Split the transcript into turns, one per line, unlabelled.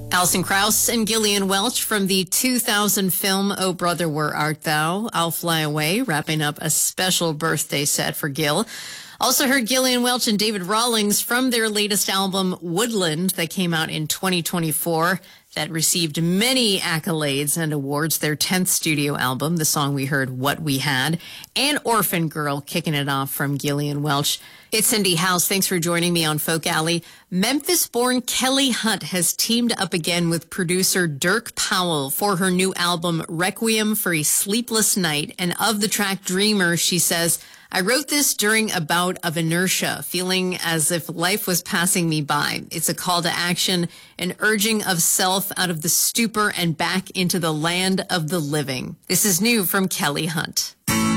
Alison Krauss and Gillian Welch from the 2000 film Oh Brother, Where Art Thou? I'll Fly Away, wrapping up a special birthday set for Gil. Also heard Gillian Welch and David Rawlings from their latest album, Woodland, that came out in 2024. That received many accolades and awards. Their 10th studio album, the song we heard, What We Had, and Orphan Girl, kicking it off from Gillian Welch. It's Cindy House. Thanks for joining me on Folk Alley. Memphis-born Kelly Hunt has teamed up again with producer Dirk Powell for her new album, Requiem for a Sleepless Night. And of the track Dreamer, she says, I wrote this during a bout of inertia, feeling as if life was passing me by. It's a call to action, an urging of self out of the stupor and back into the land of the living. This is new from Kelly Hunt.